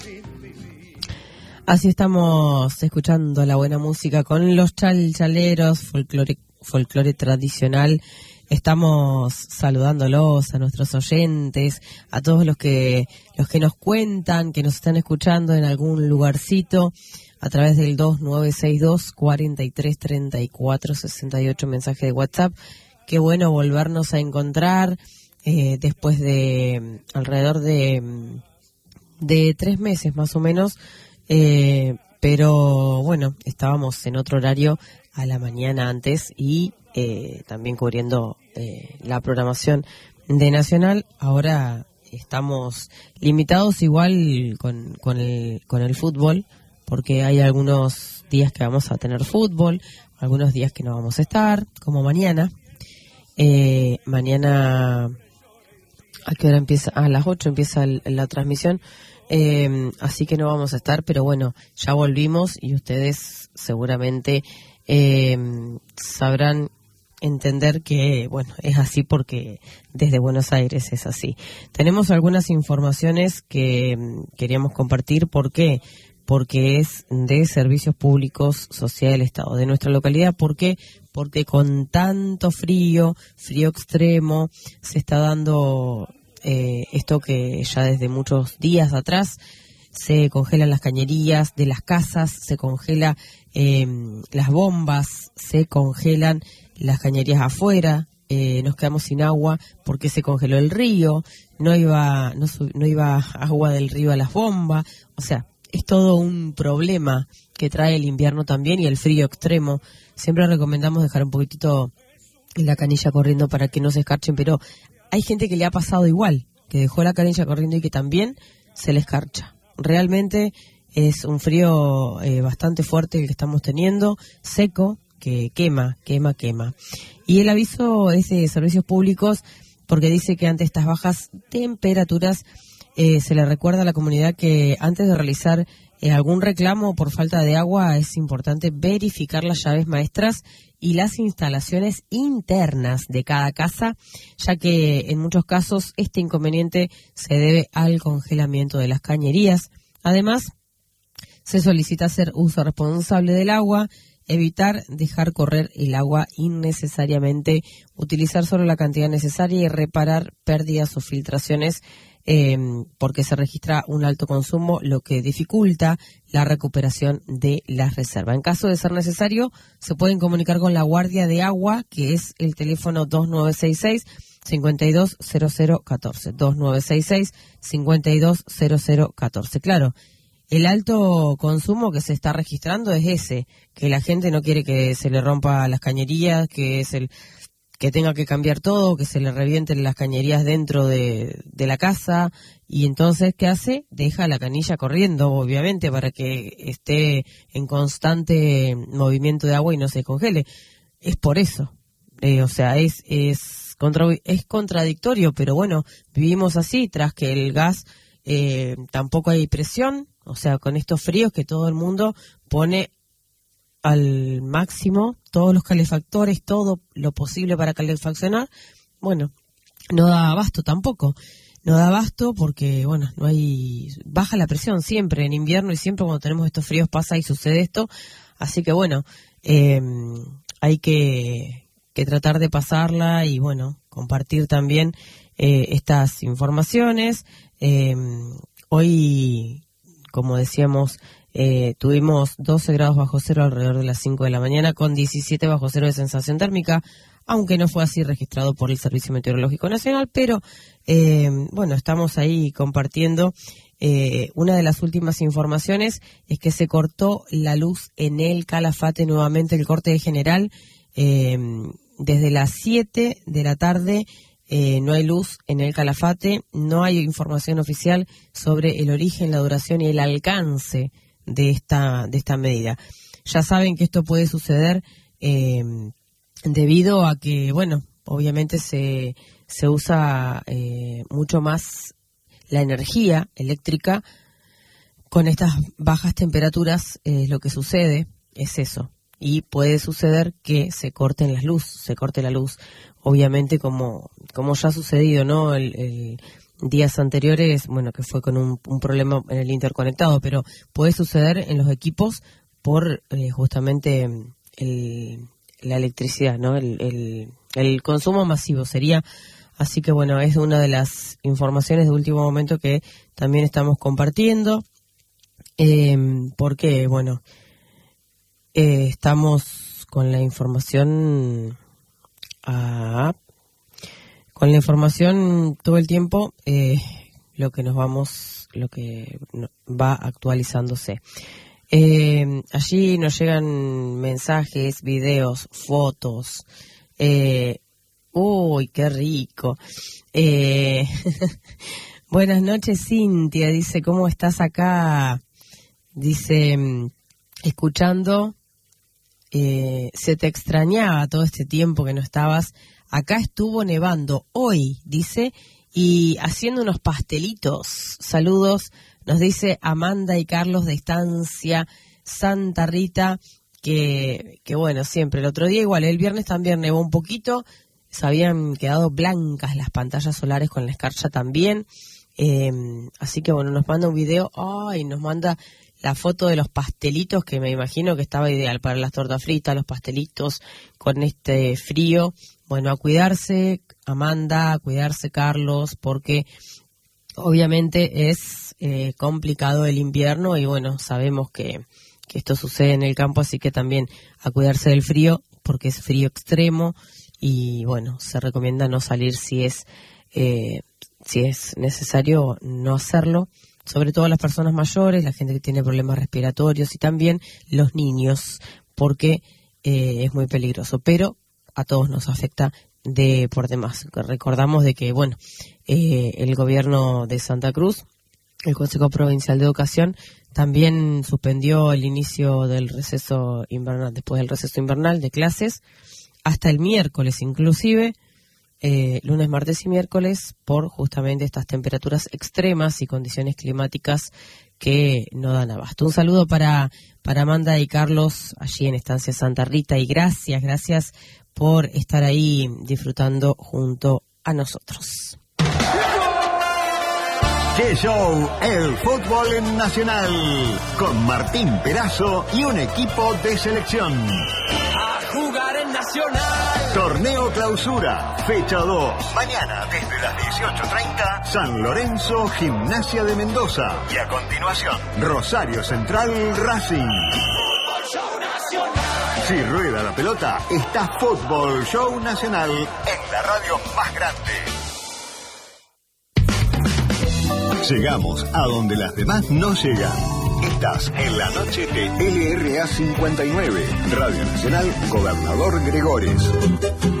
Así estamos escuchando la buena música con los chalchaleros, folclore tradicional. Estamos saludándolos a nuestros oyentes, a todos los que nos cuentan, que nos están escuchando en algún lugarcito a través del 2962 433468, mensaje de WhatsApp. Qué bueno volvernos a encontrar después de alrededor de 3 meses más o menos. Pero bueno, estábamos en otro horario a la mañana antes y también cubriendo la programación de Nacional. Ahora estamos limitados igual con el fútbol, porque hay algunos días que vamos a tener fútbol, algunos días que no vamos a estar, como mañana. Mañana, ¿a qué hora empieza? A las 8 empieza la transmisión. Así que no vamos a estar, pero bueno, ya volvimos y ustedes seguramente sabrán entender que, bueno, es así porque desde Buenos Aires es así. Tenemos algunas informaciones que queríamos compartir. ¿Por qué? Porque es de Servicios Públicos Sociedad del Estado de nuestra localidad. ¿Por qué? Porque con tanto frío extremo, se está dando esto que ya desde muchos días atrás se congelan las cañerías de las casas, se congela las bombas, se congelan las cañerías afuera, nos quedamos sin agua porque se congeló el río, no iba agua del río a las bombas. O sea, es todo un problema que trae el invierno también y el frío extremo. Siempre recomendamos dejar un poquitito la canilla corriendo para que no se escarchen, pero hay gente que le ha pasado igual, que dejó la canilla corriendo y que también se le escarcha. Realmente es un frío bastante fuerte el que estamos teniendo, seco, que quema. Y el aviso es de Servicios Públicos porque dice que ante estas bajas temperaturas se le recuerda a la comunidad que antes de realizar algún reclamo por falta de agua es importante verificar las llaves maestras y las instalaciones internas de cada casa, ya que en muchos casos este inconveniente se debe al congelamiento de las cañerías. Además, se solicita hacer uso responsable del agua, evitar dejar correr el agua innecesariamente, utilizar solo la cantidad necesaria y reparar pérdidas o filtraciones porque se registra un alto consumo, lo que dificulta la recuperación de las reservas. En caso de ser necesario, se pueden comunicar con la Guardia de Agua, que es el teléfono 2966-520014, 2966-520014. Claro, el alto consumo que se está registrando es ese, que la gente no quiere que se le rompa las cañerías, que es que tenga que cambiar todo, que se le revienten las cañerías dentro de la casa, y entonces, ¿qué hace? Deja la canilla corriendo, obviamente, para que esté en constante movimiento de agua y no se congele. Es por eso, o sea, es contradictorio, pero bueno, vivimos así, tras que el gas tampoco hay presión, o sea, con estos fríos que todo el mundo pone al máximo, todos los calefactores, todo lo posible para calefaccionar, bueno, no da abasto tampoco, no da abasto porque, bueno, no hay, baja la presión siempre en invierno y siempre cuando tenemos estos fríos pasa y sucede esto, así que bueno, hay que tratar de pasarla y bueno, compartir también estas informaciones. Hoy, como decíamos, tuvimos 12 grados bajo cero alrededor de las 5 de la mañana, con 17 bajo cero de sensación térmica, aunque no fue así registrado por el Servicio Meteorológico Nacional, pero bueno, estamos ahí compartiendo. Una de las últimas informaciones es que se cortó la luz en el Calafate nuevamente, el corte general, desde las 7 de la tarde. No hay luz en el Calafate, no hay información oficial sobre el origen, la duración y el alcance de esta medida. Ya saben que esto puede suceder debido a que, bueno, obviamente se usa mucho más la energía eléctrica con estas bajas temperaturas. Lo que sucede es eso. Y puede suceder que se corte la luz, obviamente como ya ha sucedido, ¿no? días anteriores, bueno, que fue con un problema en el interconectado, pero puede suceder en los equipos por justamente la electricidad, ¿no? El consumo masivo sería. Así que bueno, es una de las informaciones de último momento que también estamos compartiendo, porque bueno, estamos con la información todo el tiempo, lo que va actualizándose. Allí nos llegan mensajes, videos, fotos. Uy, qué rico. Buenas noches, Cintia. Dice, ¿cómo estás acá? Dice, escuchando, se te extrañaba todo este tiempo que no estabas. Acá estuvo nevando hoy, dice, y haciendo unos pastelitos. Saludos, nos dice Amanda y Carlos de Estancia Santa Rita, que bueno, siempre. El otro día igual, el viernes también nevó un poquito, se habían quedado blancas las pantallas solares con la escarcha también. Así que bueno, nos manda un video, y nos manda la foto de los pastelitos, que me imagino que estaba ideal para las tortas fritas, los pastelitos con este frío. Bueno, a cuidarse, Amanda, a cuidarse, Carlos, porque obviamente es complicado el invierno y bueno, sabemos que esto sucede en el campo, así que también a cuidarse del frío, porque es frío extremo y bueno, se recomienda no salir si es necesario no hacerlo, sobre todo las personas mayores, la gente que tiene problemas respiratorios y también los niños, porque es muy peligroso, pero a todos nos afecta por demás. Recordamos de que, bueno, el gobierno de Santa Cruz, el Consejo Provincial de Educación, también suspendió el inicio del receso invernal, después del receso invernal de clases, hasta el miércoles inclusive, lunes, martes y miércoles, por justamente estas temperaturas extremas y condiciones climáticas que no dan abasto. Un saludo para Amanda y Carlos allí en Estancia Santa Rita y gracias por estar ahí disfrutando junto a nosotros. ¡Qué show! El fútbol en Nacional, con Martín Perazo y un equipo de selección. A jugar en Nacional. Torneo Clausura, fecha 2. Mañana, desde las 18:30, San Lorenzo, Gimnasia de Mendoza. Y a continuación, Rosario Central, Racing. Fútbol Show Nacional. Si rueda la pelota, está Fútbol Show Nacional en la radio más grande. Llegamos a donde las demás no llegan. Estás en la noche de LRA 59, Radio Nacional Gobernador Gregores.